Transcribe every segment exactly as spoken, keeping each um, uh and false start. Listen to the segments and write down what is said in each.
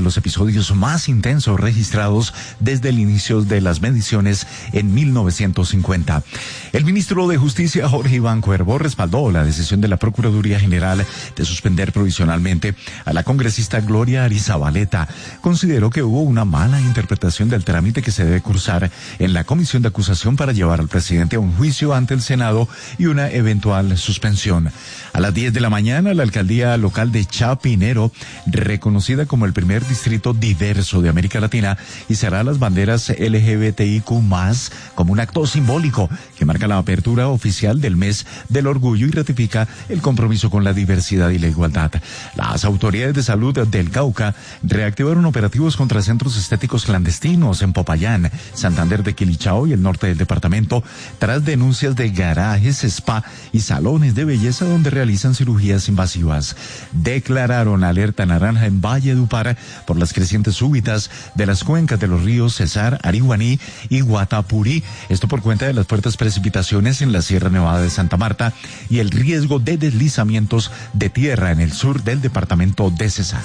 los episodios más intensos registrados desde el inicio de las mediciones en mil novecientos cincuenta. El ministro de Justicia, Jorge Iván Cuervo, respaldó la decisión de la Procuraduría General de suspender provisionalmente a la congresista Gloria Arizabaleta. Consideró que hubo una mala interpretación del trámite que se debe cursar en la comisión de acusación para llevar al presidente a un juicio ante el Senado y una eventual suspensión. A las diez de la mañana, la alcaldía local de Chapinero, reconocida como el primer distrito diverso de América Latina, izará las banderas L G B T I Q más, como un acto simbólico que marca la apertura oficial del mes del orgullo y ratifica el compromiso con la diversidad y la igualdad. Las autoridades de salud del Cauca reactivaron operativos contra centros estéticos clandestinos en Popayán, Santander de Quilichao y el norte del departamento, tras denuncias de garajes, spa y salones de belleza donde realizan cirugías invasivas. Declararon alerta naranja en Valledupar por las crecientes súbitas de las cuencas de los ríos Cesar, Ariguaní y Guatapurí. Esto por cuenta de las fuertes precipitaciones en la Sierra Nevada de Santa Marta y el riesgo de deslizamientos de tierra en el sur del departamento de Cesar.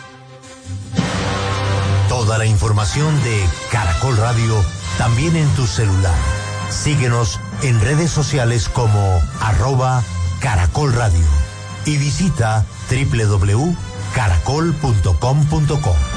Toda la información de Caracol Radio también en tu celular. Síguenos en redes sociales como arroba Caracol Radio y visita doble u doble u doble u punto caracol punto com punto co.